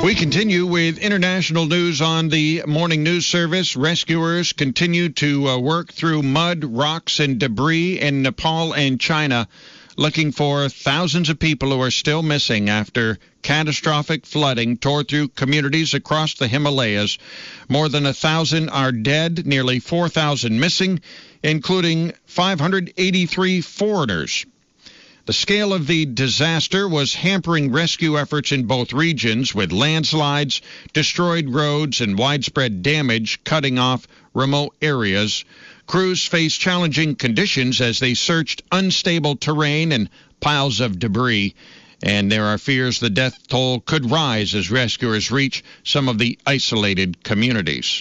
We continue with international news on the morning news service. Rescuers continue to work through mud, rocks, and debris in Nepal and China, looking for thousands of people who are still missing after catastrophic flooding tore through communities across the Himalayas. More than 1,000 are dead, nearly 4,000 missing, including 583 foreigners. The scale of the disaster was hampering rescue efforts in both regions, with landslides, destroyed roads, and widespread damage cutting off remote areas. Crews faced challenging conditions as they searched unstable terrain and piles of debris, and there are fears the death toll could rise as rescuers reach some of the isolated communities.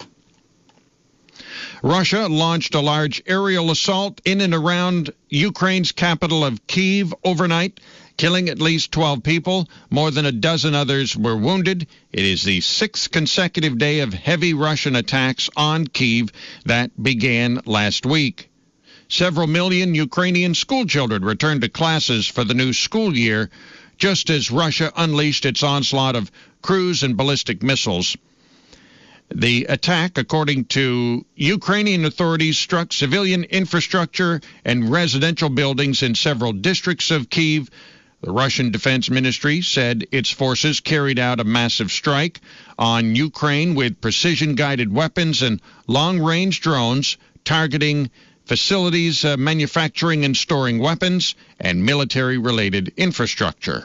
Russia launched a large aerial assault in and around Ukraine's capital of Kyiv overnight, killing at least 12 people. More than a dozen others were wounded. It is the sixth consecutive day of heavy Russian attacks on Kyiv that began last week. Several million Ukrainian schoolchildren returned to classes for the new school year, just as Russia unleashed its onslaught of cruise and ballistic missiles. The attack, according to Ukrainian authorities, struck civilian infrastructure and residential buildings in several districts of Kyiv. The Russian Defense Ministry said its forces carried out a massive strike on Ukraine with precision-guided weapons and long-range drones targeting facilities manufacturing and storing weapons and military-related infrastructure.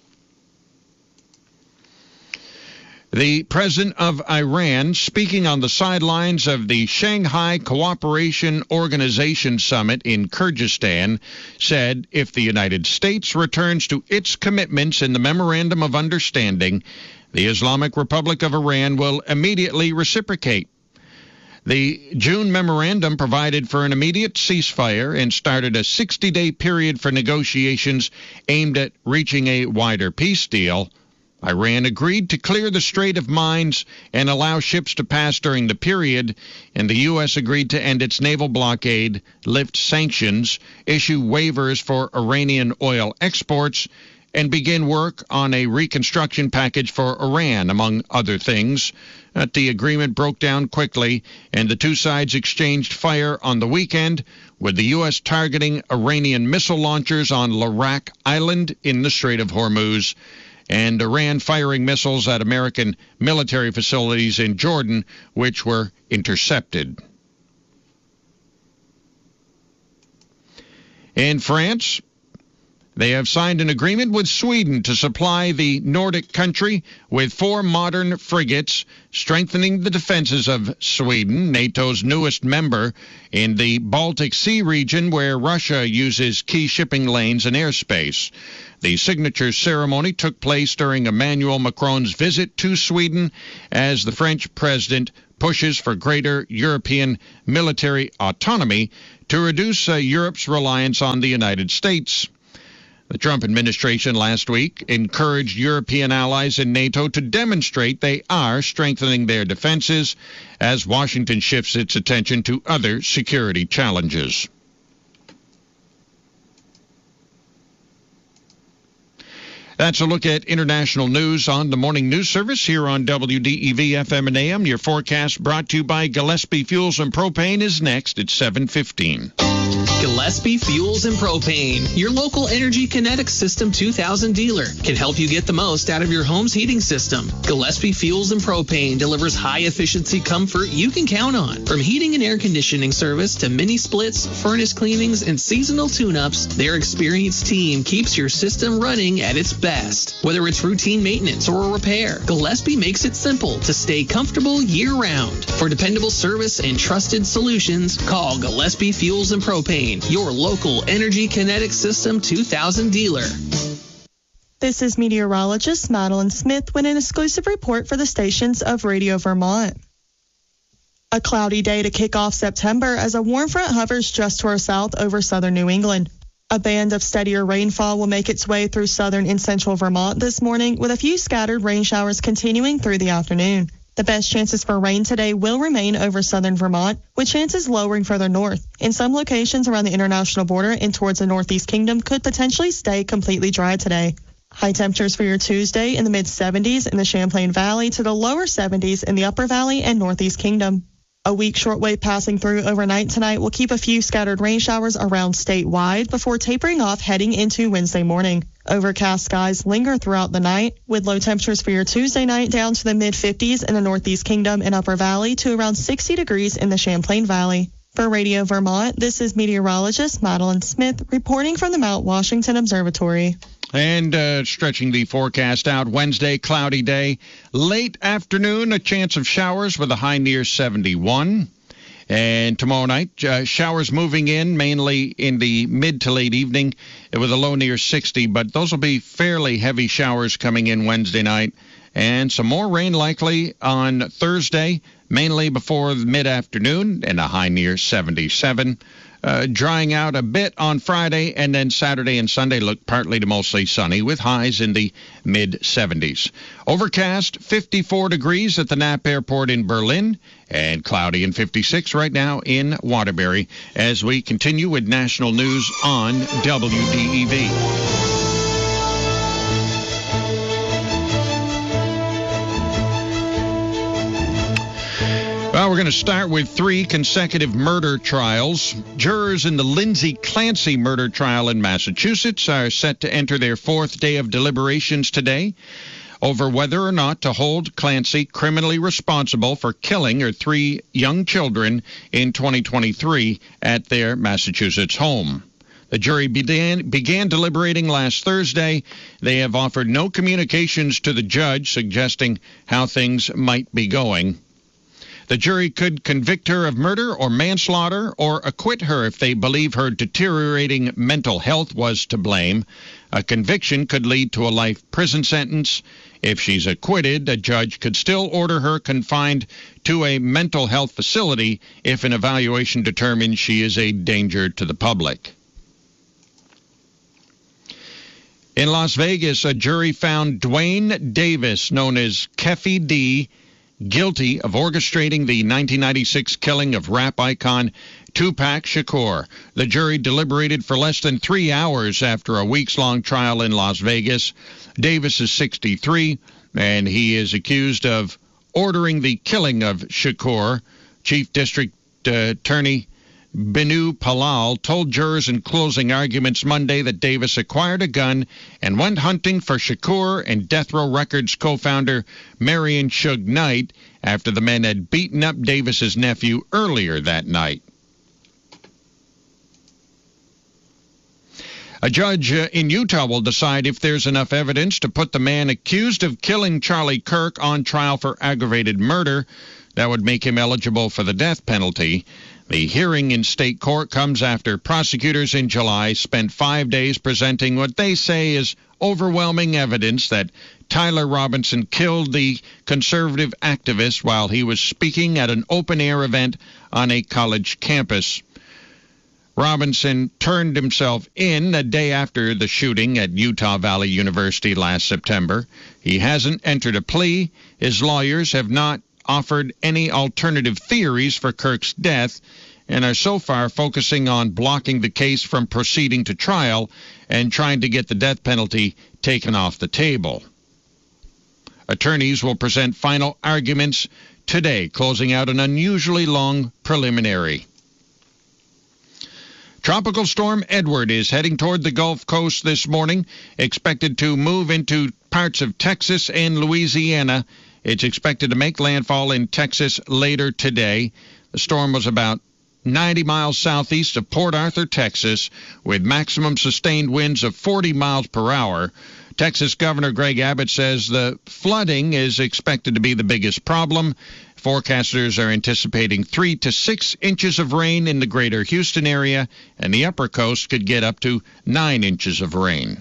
The president of Iran, speaking on the sidelines of the Shanghai Cooperation Organization Summit in Kyrgyzstan, said if the United States returns to its commitments in the Memorandum of Understanding, the Islamic Republic of Iran will immediately reciprocate. The June memorandum provided for an immediate ceasefire and started a 60-day period for negotiations aimed at reaching a wider peace deal. Iran agreed to clear the Strait of Mines and allow ships to pass during the period, and the U.S. agreed to end its naval blockade, lift sanctions, issue waivers for Iranian oil exports, and begin work on a reconstruction package for Iran, among other things. But the agreement broke down quickly, and the two sides exchanged fire on the weekend, with the U.S. targeting Iranian missile launchers on Larak Island in the Strait of Hormuz, and Iran firing missiles at American military facilities in Jordan, which were intercepted. In France, they have signed an agreement with Sweden to supply the Nordic country with 4 modern frigates, strengthening the defenses of Sweden, NATO's newest member, in the Baltic Sea region where Russia uses key shipping lanes and airspace. The signature ceremony took place during Emmanuel Macron's visit to Sweden as the French president pushes for greater European military autonomy to reduce Europe's reliance on the United States. The Trump administration last week encouraged European allies in NATO to demonstrate they are strengthening their defenses as Washington shifts its attention to other security challenges. That's a look at international news on the morning news service here on WDEV FM and AM. Your forecast brought to you by Gillespie Fuels and Propane is next at 7:15. Gillespie Fuels and Propane, your local Energy Kinetic System 2000 dealer, can help you get the most out of your home's heating system. Gillespie Fuels and Propane delivers high-efficiency comfort you can count on. From heating and air conditioning service to mini splits, furnace cleanings, and seasonal tune-ups, their experienced team keeps your system running at its best. Whether it's routine maintenance or a repair, Gillespie makes it simple to stay comfortable year-round. For dependable service and trusted solutions, call Gillespie Fuels and Propane, your local Energy Kinetic System 2000 dealer. This is meteorologist Madeline Smith with an exclusive report for the stations of Radio Vermont. A cloudy day to kick off September as a warm front hovers just to our south over southern New England. A band of steadier rainfall will make its way through southern and central Vermont this morning, with a few scattered rain showers continuing through the afternoon. The best chances for rain today will remain over southern Vermont, with chances lowering further north. In some locations around the international border and towards the Northeast Kingdom could potentially stay completely dry today. High temperatures for your Tuesday in the mid-70s in the Champlain Valley to the lower 70s in the Upper Valley and Northeast Kingdom. A weak shortwave passing through overnight tonight will keep a few scattered rain showers around statewide before tapering off heading into Wednesday morning. Overcast skies linger throughout the night, with low temperatures for your Tuesday night down to the mid-50s in the Northeast Kingdom and Upper Valley to around 60 degrees in the Champlain Valley. For Radio Vermont, this is meteorologist Madeline Smith reporting from the Mount Washington Observatory. And stretching the forecast out, Wednesday, cloudy day. Late afternoon, a chance of showers with a high near 71. And tomorrow night, showers moving in mainly in the mid to late evening with a low near 60. But those will be fairly heavy showers coming in Wednesday night. And some more rain likely on Thursday, mainly before mid-afternoon, and a high near 77. Drying out a bit on Friday, and then Saturday and Sunday look partly to mostly sunny with highs in the mid-70s. Overcast, 54 degrees at the Knapp Airport in Berlin, and cloudy and 56 right now in Waterbury as we continue with national news on WDEV. Well, we're going to start with 3 consecutive murder trials. Jurors in the Lindsay Clancy murder trial in Massachusetts are set to enter their 4th day of deliberations today over whether or not to hold Clancy criminally responsible for killing her 3 young children in 2023 at their Massachusetts home. The jury began deliberating last Thursday. They have offered no communications to the judge suggesting how things might be going. The jury could convict her of murder or manslaughter or acquit her if they believe her deteriorating mental health was to blame. A conviction could lead to a life prison sentence. If she's acquitted, a judge could still order her confined to a mental health facility if an evaluation determines she is a danger to the public. In Las Vegas, a jury found Dwayne Davis, known as Keffy D., guilty of orchestrating the 1996 killing of rap icon Tupac Shakur. The jury deliberated for less than 3 hours after a weeks-long trial in Las Vegas. Davis is 63, and he is accused of ordering the killing of Shakur. Chief District Attorney Binu Palal told jurors in closing arguments Monday that Davis acquired a gun and went hunting for Shakur and Death Row Records co-founder Marion Suge Knight after the men had beaten up Davis's nephew earlier that night. A judge in Utah will decide if there's enough evidence to put the man accused of killing Charlie Kirk on trial for aggravated murder. That would make him eligible for the death penalty. The hearing in state court comes after prosecutors in July spent 5 days presenting what they say is overwhelming evidence that Tyler Robinson killed the conservative activist while he was speaking at an open-air event on a college campus. Robinson turned himself in a day after the shooting at Utah Valley University last September. He hasn't entered a plea. His lawyers have not offered any alternative theories for Kirk's death and are so far focusing on blocking the case from proceeding to trial and trying to get the death penalty taken off the table. Attorneys will present final arguments today, closing out an unusually long preliminary. Tropical Storm Edward is heading toward the Gulf Coast this morning, expected to move into parts of Texas and Louisiana. It's expected to make landfall in Texas later today. The storm was about 90 miles southeast of Port Arthur, Texas, with maximum sustained winds of 40 miles per hour. Texas Governor Greg Abbott says the flooding is expected to be the biggest problem. Forecasters are anticipating 3 to 6 inches of rain in the greater Houston area, and the upper coast could get up to 9 inches of rain.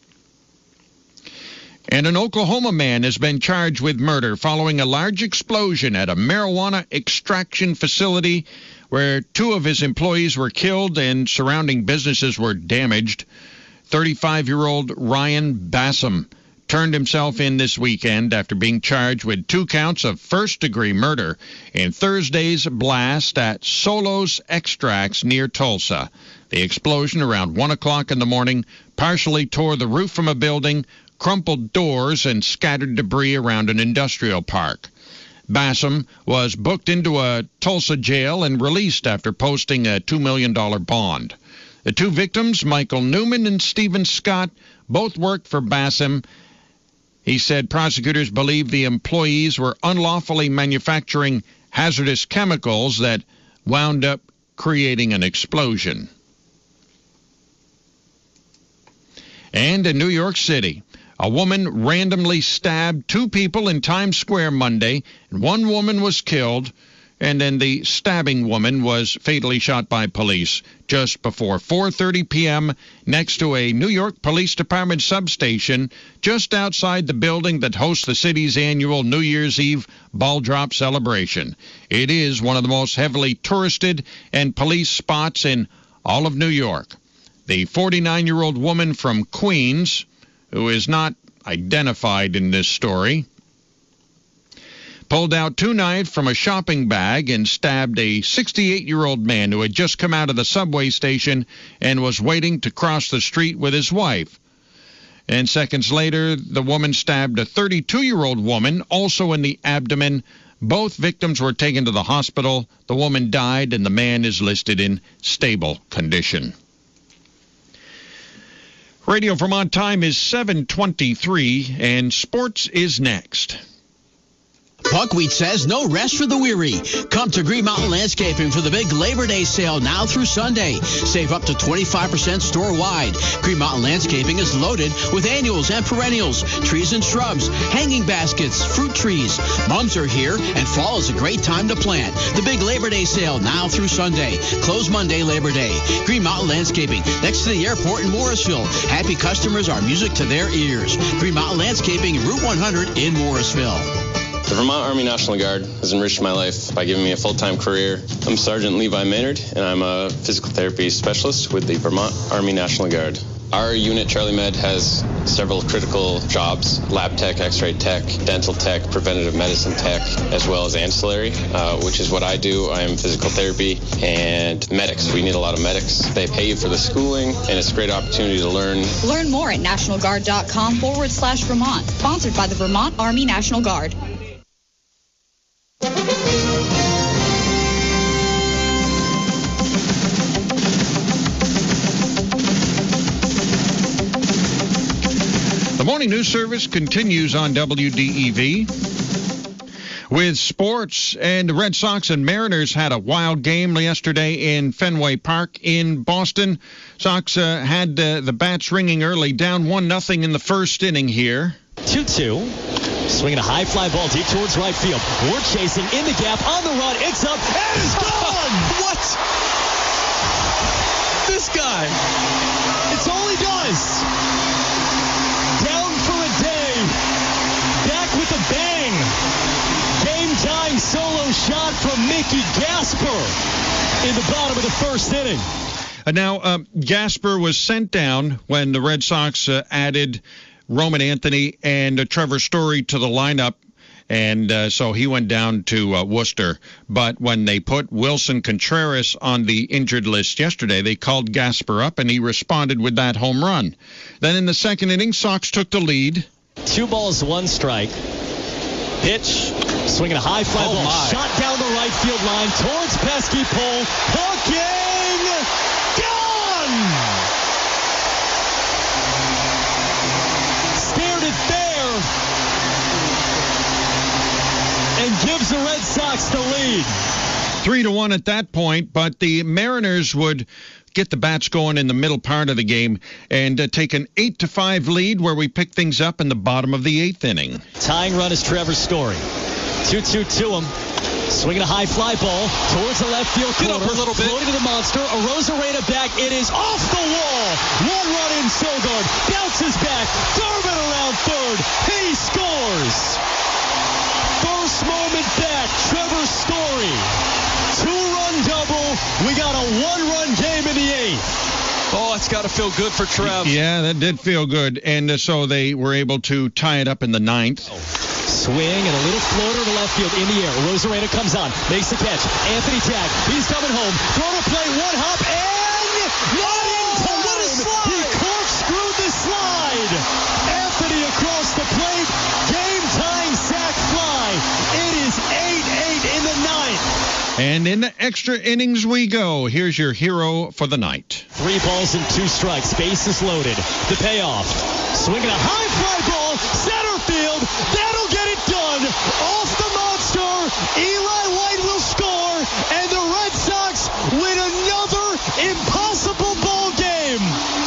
And an Oklahoma man has been charged with murder following a large explosion at a marijuana extraction facility where 2 of his employees were killed and surrounding businesses were damaged. 35-year-old Ryan Bassam turned himself in this weekend after being charged with 2 counts of first-degree murder in Thursday's blast at Solos Extracts near Tulsa. The explosion around 1 o'clock in the morning partially tore the roof from a building, crumpled doors and scattered debris around an industrial park. Bassam was booked into a Tulsa jail and released after posting a $2 million bond. The two victims, Michael Newman and Stephen Scott, both worked for Bassam. He said prosecutors believe the employees were unlawfully manufacturing hazardous chemicals that wound up creating an explosion. And in New York City, a woman randomly stabbed two people in Times Square Monday, and one woman was killed, and then the stabbing woman was fatally shot by police just before 4:30 p.m. next to a New York Police Department substation just outside the building that hosts the city's annual New Year's Eve ball drop celebration. It is one of the most heavily touristed and policed spots in all of New York. The 49-year-old woman from Queens, who is not identified in this story, pulled out two knives from a shopping bag and stabbed a 68-year-old man who had just come out of the subway station and was waiting to cross the street with his wife. And seconds later, the woman stabbed a 32-year-old woman, also in the abdomen. Both victims were taken to the hospital. The woman died, and the man is listed in stable condition. Radio Vermont time is 7:23, and sports is next. Buckwheat says no rest for the weary. Come to Green Mountain Landscaping for the big Labor Day sale now through Sunday. Save up to 25% store-wide. Green Mountain Landscaping is loaded with annuals and perennials, trees and shrubs, hanging baskets, fruit trees. Mums are here, and fall is a great time to plant. The big Labor Day sale now through Sunday. Close Monday, Labor Day. Green Mountain Landscaping, next to the airport in Morrisville. Happy customers are music to their ears. Green Mountain Landscaping, Route 100 in Morrisville. The Vermont Army National Guard has enriched my life by giving me a full-time career. I'm Sergeant Levi Maynard, and I'm a physical therapy specialist with the Vermont Army National Guard. Our unit, Charlie Med, has several critical jobs: lab tech, x-ray tech, dental tech, preventative medicine tech, as well as ancillary, which is what I do. I am physical therapy and medics. We need a lot of medics. They pay you for the schooling, and it's a great opportunity to learn. Learn more at nationalguard.com/Vermont. Sponsored by the Vermont Army National Guard. The morning news service continues on WDEV with sports, and the Red Sox and Mariners had a wild game yesterday in Fenway Park in Boston. Sox had the bats ringing early, down 1-0 in the first inning here. 2-2. Swinging a high fly ball deep towards right field. We're chasing in the gap, on the run. It's up, and it's gone! What? This guy. It's all he does. Down for a day. Back with a bang. Game-tying solo shot from Mickey Gasper in the bottom of the first inning. Now, Gasper was sent down when the Red Sox added Roman Anthony and Trevor Story to the lineup, and so he went down to Worcester. But when they put Wilson Contreras on the injured list yesterday, they called Gasper up, and he responded with that home run. Then in the second inning, Sox took the lead. 2 balls, 1 strike. Pitch, swinging a high fly ball, shot down the right field line towards pesky pole, hooking, gone! And gives the Red Sox the lead. 3-1 at that point, but the Mariners would get the bats going in the middle part of the game and take an 8-5 lead, where we pick things up in the bottom of the 8th inning. Tying run is Trevor Story. 2-2 to him. Swinging a high fly ball towards the left field corner. Get up a little bit. Floating to the monster. Arozarena back. It is off the wall. 1 run in Sogard. Bounces back. Garvin around third. He scores. First moment back, Trevor Story. 2-run double. We got a 1-run game in the 8th. Oh, it's got to feel good for Trev. Yeah, that did feel good. And so they were able to tie it up in the 9th. Swing and a little floater to left field in the air. Rosarena comes on, makes the catch. Anthony Tag, he's coming home. Throw to play, 1 hop, and not in time. What a slide! He corkscrewed the slide. Anthony And in the extra innings we go. Here's your hero for the night. 3 balls and 2 strikes. Bases loaded. The payoff. Swinging a high fly ball. Center field. That'll get it done. Off the monster. Eli White will score. And the Red Sox win another impossible ball game.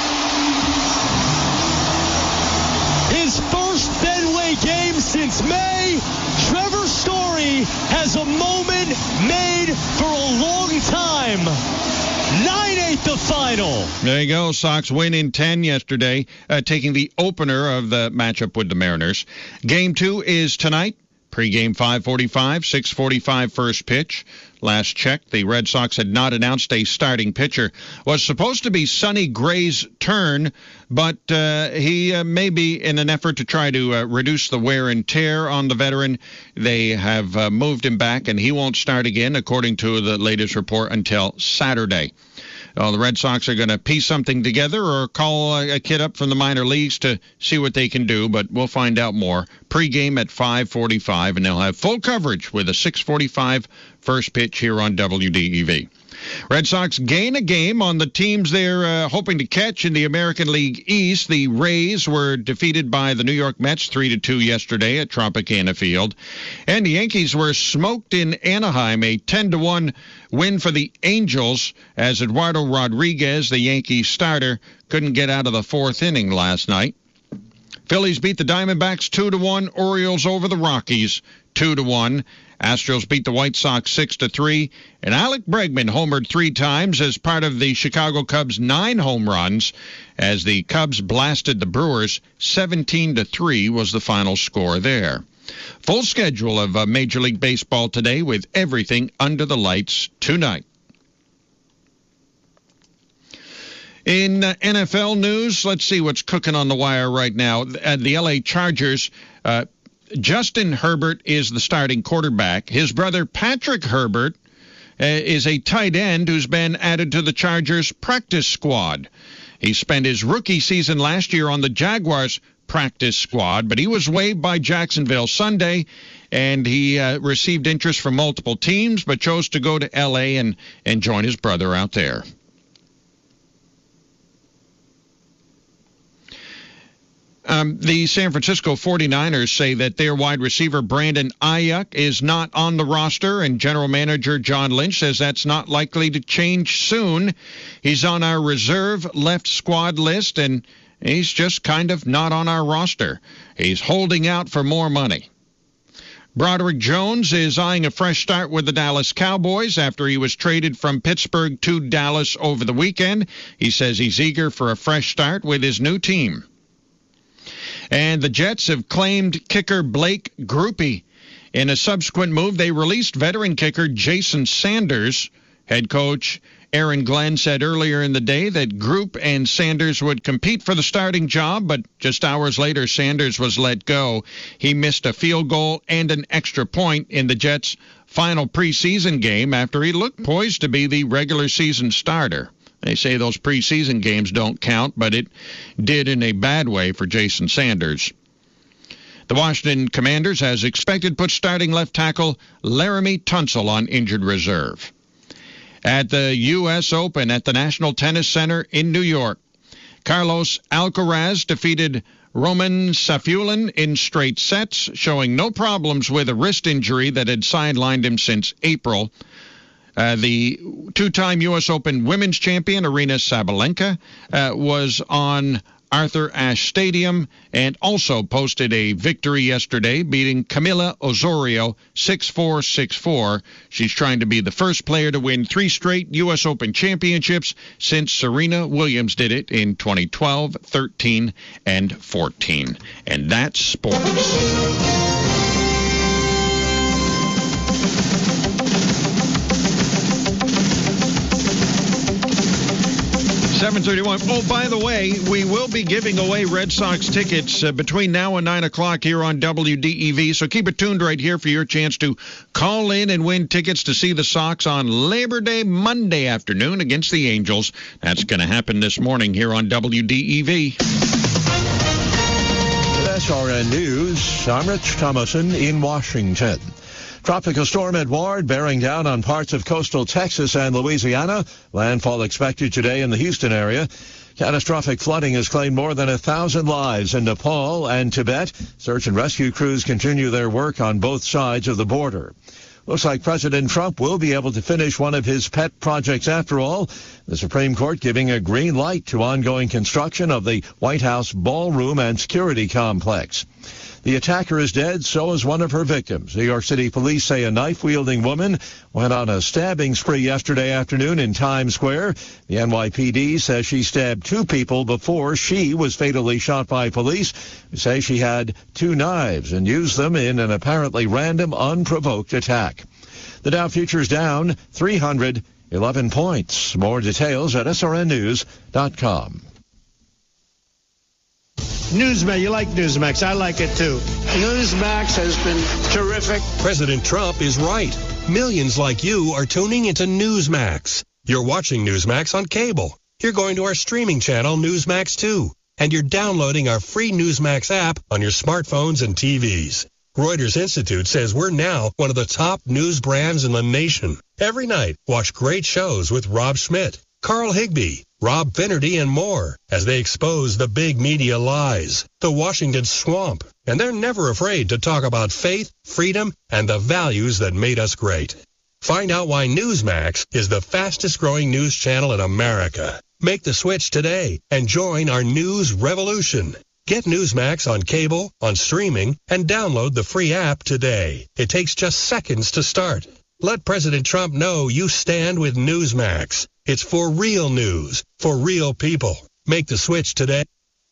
His first Fenway game since May. Trevor Story has a moment made for a long time. 9-8 the final. There you go. Sox win in 10 yesterday, taking the opener of the matchup with the Mariners. Game 2 is tonight. Pre-game 5:45, 6:45 first pitch. Last check, the Red Sox had not announced a starting pitcher. Was supposed to be Sonny Gray's turn, but he may be in an effort to try to reduce the wear and tear on the veteran. They have moved him back, and he won't start again, according to the latest report, until Saturday. The Red Sox are going to piece something together or call a kid up from the minor leagues to see what they can do, but we'll find out more. Pre-game at 5:45, and they'll have full coverage with a 6:45 first pitch here on WDEV. Red Sox gain a game on the teams they're hoping to catch in the American League East. The Rays were defeated by the New York Mets 3-2 yesterday at Tropicana Field. And the Yankees were smoked in Anaheim, a 10-1 win for the Angels, as Eduardo Rodriguez, the Yankees starter, couldn't get out of the 4th inning last night. Phillies beat the Diamondbacks 2-1. Orioles over the Rockies 2-1. Astros beat the White Sox 6-3, and Alec Bregman homered 3 times as part of the Chicago Cubs' 9 home runs as the Cubs blasted the Brewers. 17-3 was the final score there. Full schedule of Major League Baseball today with everything under the lights tonight. In NFL news, let's see what's cooking on the wire right now. The L.A. Chargers, Justin Herbert is the starting quarterback. His brother Patrick Herbert is a tight end who's been added to the Chargers practice squad. He spent his rookie season last year on the Jaguars practice squad, but he was waived by Jacksonville Sunday, and he received interest from multiple teams, but chose to go to L.A. and join his brother out there. The San Francisco 49ers say that their wide receiver Brandon Ayuk is not on the roster, and general manager John Lynch says that's not likely to change soon. He's on our reserve left squad list, and he's just kind of not on our roster. He's holding out for more money. Broderick Jones is eyeing a fresh start with the Dallas Cowboys after he was traded from Pittsburgh to Dallas over the weekend. He says he's eager for a fresh start with his new team. And the Jets have claimed kicker Blake Grupe. In a subsequent move, they released veteran kicker Jason Sanders. Head coach Aaron Glenn said earlier in the day that Grupe and Sanders would compete for the starting job, but just hours later, Sanders was let go. He missed a field goal and an extra point in the Jets' final preseason game after he looked poised to be the regular season starter. They say those preseason games don't count, but it did in a bad way for Jason Sanders. The Washington Commanders, as expected, put starting left tackle Laramie Tunsil on injured reserve. At the U.S. Open at the National Tennis Center in New York, Carlos Alcaraz defeated Roman Safiullin in straight sets, showing no problems with a wrist injury that had sidelined him since April. The 2-time U.S. Open women's champion, Aryna Sabalenka, was on Arthur Ashe Stadium and also posted a victory yesterday, beating Camila Osorio 6-4, 6-4. She's trying to be the first player to win 3 straight U.S. Open championships since Serena Williams did it in 2012, 13, and 14. And that's sports. 7:31. Oh, by the way, we will be giving away Red Sox tickets between now and 9 o'clock here on WDEV, so keep it tuned right here for your chance to call in and win tickets to see the Sox on Labor Day Monday afternoon against the Angels. That's going to happen this morning here on WDEV. SRN News, I'm Rich Thomason in Washington. Tropical storm Edouard bearing down on parts of coastal Texas and Louisiana. Landfall expected today in the Houston area. Catastrophic flooding has claimed more than 1,000 lives in Nepal and Tibet. Search and rescue crews continue their work on both sides of the border. Looks like President Trump will be able to finish one of his pet projects after all. The Supreme Court giving a green light to ongoing construction of the White House ballroom and security complex. The attacker is dead, so is one of her victims. New York City police say a knife-wielding woman went on a stabbing spree yesterday afternoon in Times Square. The NYPD says she stabbed 2 people before she was fatally shot by police, who say she had 2 knives and used them in an apparently random, unprovoked attack. The Dow futures down 311 points. More details at srnnews.com. Newsmax, you like Newsmax. I like it too. Newsmax has been terrific. President Trump is right. Millions like you are tuning into Newsmax. You're watching Newsmax on cable. You're going to our streaming channel, Newsmax 2. And you're downloading our free Newsmax app on your smartphones and TVs. Reuters Institute says we're now one of the top news brands in the nation. Every night, watch great shows with Rob Schmidt, Carl Higbie, Rob Finnerty, and more as they expose the big media lies, the Washington swamp, and they're never afraid to talk about faith, freedom, and the values that made us great. Find out why Newsmax is the fastest growing news channel in America. Make the switch today and join our news revolution. Get Newsmax on cable, on streaming, and download the free app today. It takes just seconds to start. Let President Trump know you stand with Newsmax. It's for real news, for real people. Make the switch today.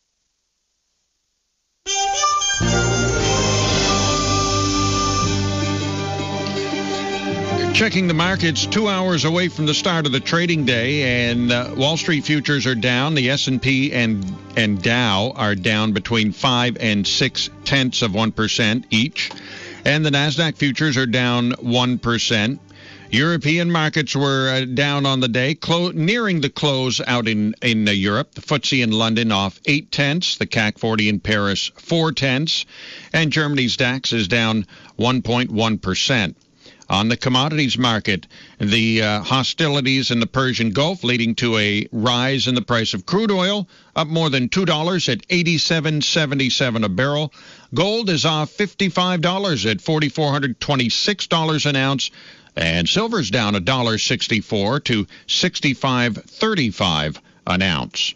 Checking the markets 2 hours away from the start of the trading day, and Wall Street futures are down. The S&P and Dow are down between 5 and 0.6% each, and the Nasdaq futures are down 1%. European markets were down on the day, nearing the close out in Europe. The FTSE in London off 0.8, the CAC 40 in Paris 0.4, and Germany's DAX is down 1.1%. On the commodities market, the hostilities in the Persian Gulf leading to a rise in the price of crude oil, up more than $2 at $87.77 a barrel. Gold is off $55 at $4,426 an ounce. And silver's down $1.64 to $65.35 an ounce.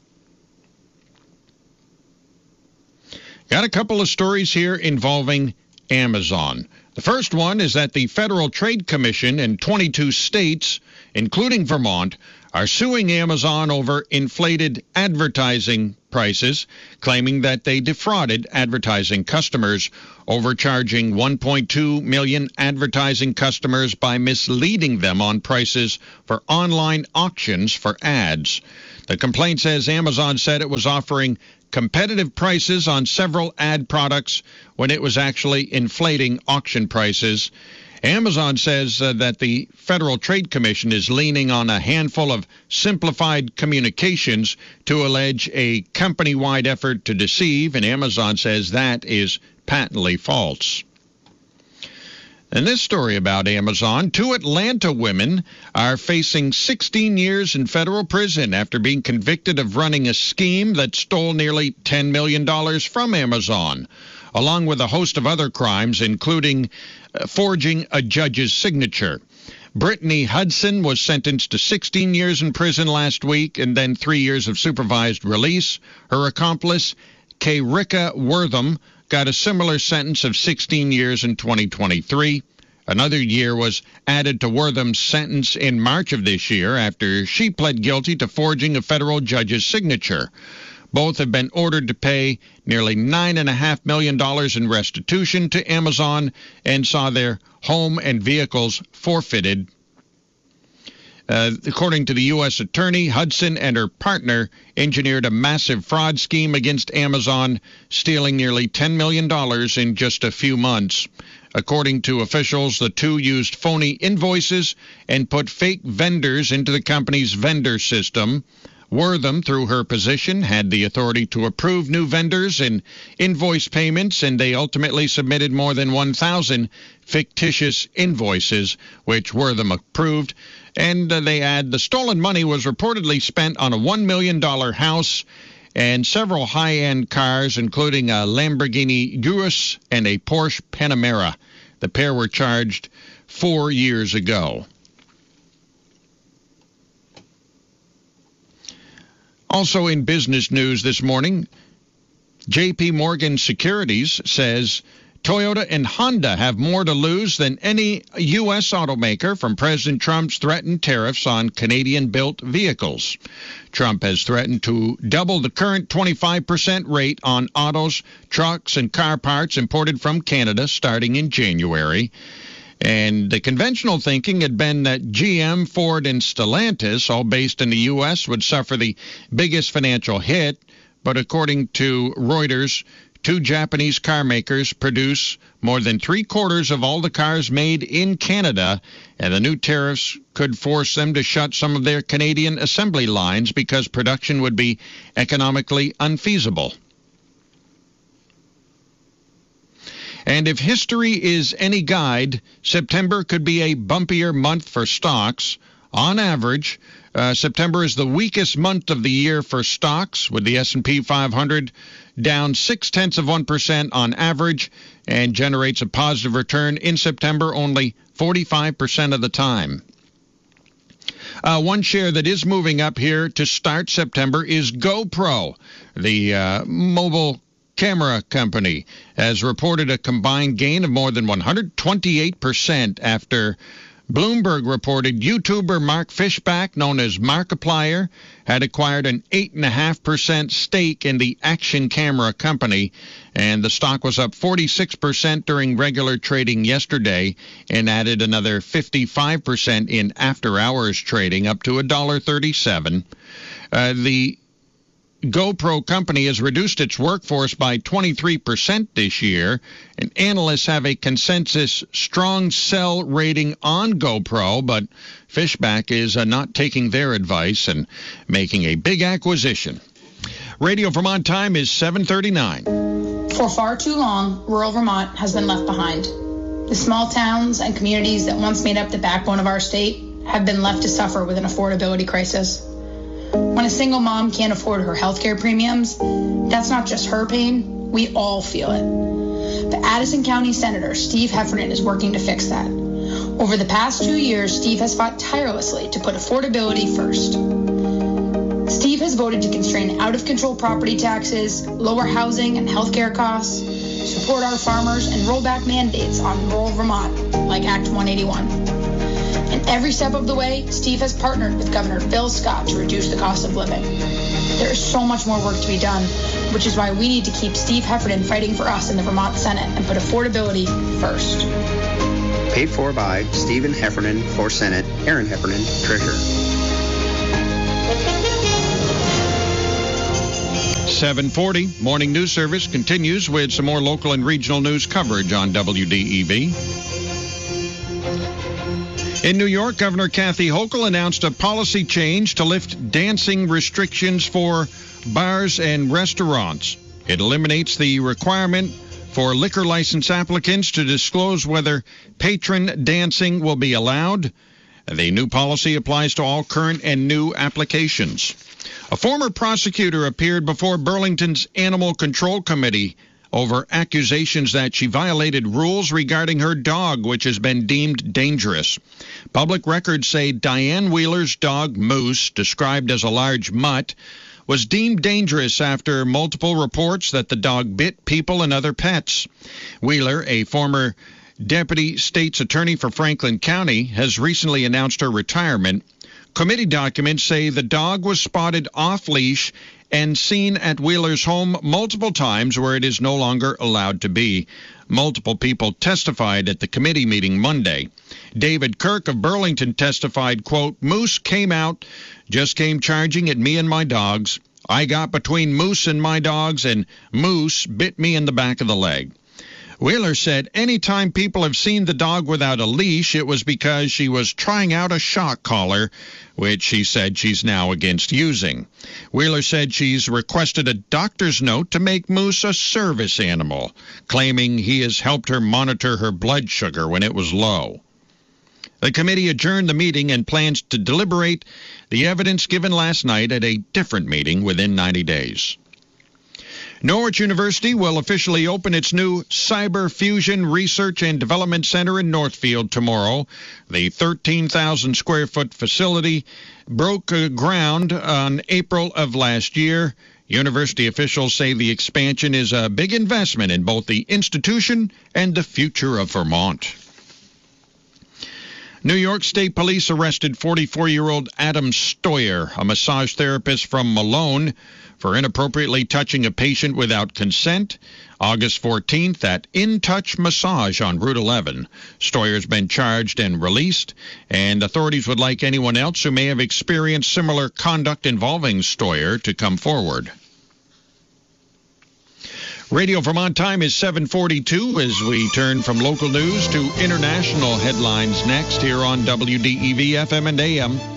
Got a couple of stories here involving Amazon. The first one is that the Federal Trade Commission in 22 states, including Vermont, are suing Amazon over inflated advertising prices, claiming that they defrauded advertising customers, overcharging 1.2 million advertising customers by misleading them on prices for online auctions for ads. The complaint says Amazon said it was offering competitive prices on several ad products when it was actually inflating auction prices. Amazon says that the Federal Trade Commission is leaning on a handful of simplified communications to allege a company-wide effort to deceive, and Amazon says that is patently false. And this story about Amazon, 2 Atlanta women are facing 16 years in federal prison after being convicted of running a scheme that stole nearly $10 million from Amazon, along with a host of other crimes, including forging a judge's signature. Brittany Hudson was sentenced to 16 years in prison last week and then 3 years of supervised release. Her accomplice, Kayrika Wortham, got a similar sentence of 16 years in 2023. Another year was added to Wortham's sentence in March of this year after she pled guilty to forging a federal judge's signature. Both have been ordered to pay nearly $9.5 million in restitution to Amazon and saw their home and vehicles forfeited. According to the U.S. Attorney, Hudson and her partner engineered a massive fraud scheme against Amazon, stealing nearly $10 million in just a few months. According to officials, the two used phony invoices and put fake vendors into the company's vendor system. Wortham, through her position, had the authority to approve new vendors and invoice payments, and they ultimately submitted more than 1,000 fictitious invoices, which Wortham approved. And they add the stolen money was reportedly spent on a $1 million house and several high-end cars, including a Lamborghini Urus and a Porsche Panamera. The pair were charged 4 years ago. Also in business news this morning, J.P. Morgan Securities says Toyota and Honda have more to lose than any U.S. automaker from President Trump's threatened tariffs on Canadian-built vehicles. Trump has threatened to double the current 25% rate on autos, trucks, and car parts imported from Canada starting in January. And the conventional thinking had been that GM, Ford, and Stellantis, all based in the U.S., would suffer the biggest financial hit. But according to Reuters, two Japanese car makers produce more than 3/4 of all the cars made in Canada, and the new tariffs could force them to shut some of their Canadian assembly lines because production would be economically unfeasible. And if history is any guide, September could be a bumpier month for stocks. On average, September is the weakest month of the year for stocks, with the S&P 500 down 0.6% on average and generates a positive return in September only 45% of the time. One share that is moving up here to start September is GoPro, the mobile camera company, has reported a combined gain of more than 128% after Bloomberg reported YouTuber Mark Fishback, known as Markiplier, had acquired an 8.5% stake in the action camera company, and the stock was up 46% during regular trading yesterday and added another 55% in after-hours trading, up to $1.37. The GoPro company has reduced its workforce by 23% this year, and analysts have a consensus strong sell rating on GoPro, but Fishback is not taking their advice and making a big acquisition. Radio Vermont time is 7:39. For far too long, rural Vermont has been left behind. The small towns and communities that once made up the backbone of our state have been left to suffer with an affordability crisis. When a single mom can't afford her health care premiums, that's not just her pain, we all feel it. But Addison County Senator Steve Heffernan is working to fix that. Over the past 2 years, Steve has fought tirelessly to put affordability first. Steve has voted to constrain out-of-control property taxes, lower housing and health care costs, support our farmers, and roll back mandates on rural Vermont, like Act 181. And every step of the way, Steve has partnered with Governor Bill Scott to reduce the cost of living. There is so much more work to be done, which is why we need to keep Steve Heffernan fighting for us in the Vermont Senate and put affordability first. Paid for by Stephen Heffernan for Senate, Aaron Heffernan, Treasurer. 7:40, Morning News Service continues with some more local and regional news coverage on WDEV. In New York, Governor Kathy Hochul announced a policy change to lift dancing restrictions for bars and restaurants. It eliminates the requirement for liquor license applicants to disclose whether patron dancing will be allowed. The new policy applies to all current and new applications. A former prosecutor appeared before Burlington's Animal Control Committee over accusations that she violated rules regarding her dog, which has been deemed dangerous. Public records say Diane Wheeler's dog, Moose, described as a large mutt, was deemed dangerous after multiple reports that the dog bit people and other pets. Wheeler, a former deputy state's attorney for Franklin County, has recently announced her retirement. Committee documents say the dog was spotted off-leash and seen at Wheeler's home multiple times where it is no longer allowed to be. Multiple people testified at the committee meeting Monday. David Kirk of Burlington testified, quote, Moose came charging at me and my dogs. I got between Moose and my dogs, and Moose bit me in the back of the leg. Wheeler said anytime people have seen the dog without a leash, it was because she was trying out a shock collar, which she said she's now against using. Wheeler said she's requested a doctor's note to make Moose a service animal, claiming he has helped her monitor her blood sugar when it was low. The committee adjourned the meeting and plans to deliberate the evidence given last night at a different meeting within 90 days. Norwich University will officially open its new Cyber Fusion Research and Development Center in Northfield tomorrow. The 13,000-square-foot facility broke ground on April of last year. University officials say the expansion is a big investment in both the institution and the future of Vermont. New York State Police arrested 44-year-old Adam Stoyer, a massage therapist from Malone, for inappropriately touching a patient without consent. August 14th at In Touch Massage on Route 11. Stoyer's been charged and released, and authorities would like anyone else who may have experienced similar conduct involving Stoyer to come forward. Radio Vermont time is 7:42 as we turn from local news to international headlines next here on WDEV FM and AM.